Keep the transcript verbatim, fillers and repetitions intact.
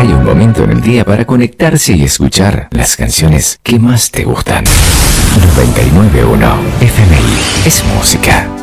hay un momento en el día para conectarse y escuchar las canciones que más te gustan. noventa y nueve punto uno F M I es música.